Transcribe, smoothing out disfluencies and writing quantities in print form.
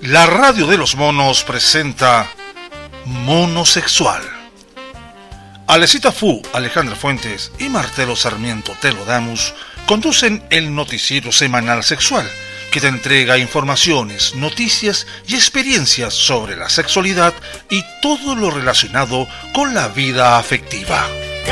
La radio de los monos presenta Monosexual. Alecita Fu, Alejandra Fuentes y Marcelo Sarmiento Telodamus conducen el noticiero semanal sexual que te entrega informaciones, noticias y experiencias sobre la sexualidad y todo lo relacionado con la vida afectiva.